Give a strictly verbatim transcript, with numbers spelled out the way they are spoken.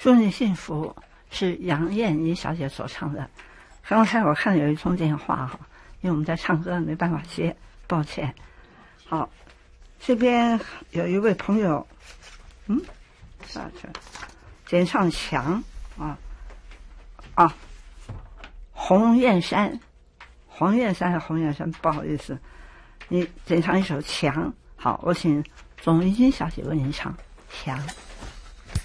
祝你幸福是杨燕妮小姐所唱的。刚才我看有一通电话哈，因为我们在唱歌没办法接，抱歉。好，这边有一位朋友，嗯，下去简唱强啊啊，红艳山，黄艳山红艳山，不好意思，你简唱一首强。好，我请总怡君小姐为您唱强。